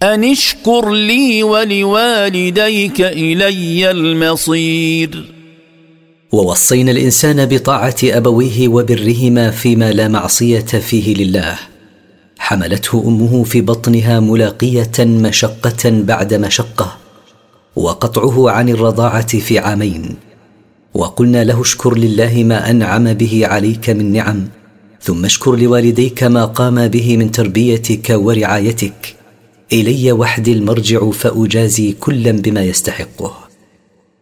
أن اشكر لي ولوالديك إلي المصير. ووصينا الإنسان بطاعة أبويه وبرهما فيما لا معصية فيه لله. حملته أمه في بطنها ملاقية مشقة بعد مشقة، وقطعه عن الرضاعة في 2 عام، وقلنا له اشكر لله ما أنعم به عليك من نعم، ثم اشكر لوالديك ما قام به من تربيتك ورعايتك، إلي وحدي المرجع فأجازي كلا بما يستحقه.